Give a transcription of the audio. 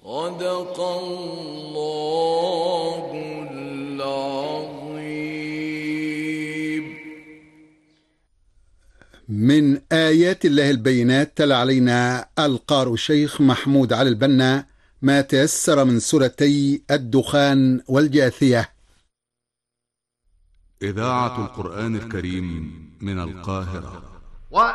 صدق الله العظيم. من آيات الله البينات تلا علينا القارئ الشيخ محمود علي البنا ما تيسر من سورتي الدخان والجاثية. إذاعة القرآن الكريم من القاهرة.